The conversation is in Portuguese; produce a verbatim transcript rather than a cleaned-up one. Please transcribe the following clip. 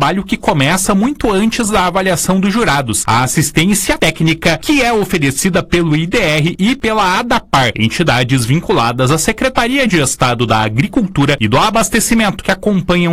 trabalho que começa muito antes da avaliação dos jurados, a assistência técnica, que é oferecida pelo I D R e pela ADAPAR, entidades vinculadas à Secretaria de Estado da Agricultura e do Abastecimento, que acompanham